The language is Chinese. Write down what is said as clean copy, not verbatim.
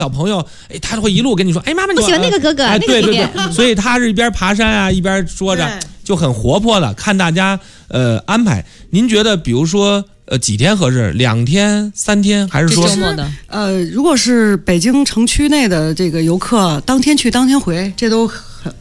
小朋友，哎，他会一路跟你说，哎，妈妈， 我喜欢那个哥哥， 哎， 那个对对对，所以他是一边爬山啊，一边说着，就很活泼的看大家安排。您觉得，比如说几天合适？2天、3天，还是说周末的？ 如果是北京城区内的这个游客，当天去当天回，这都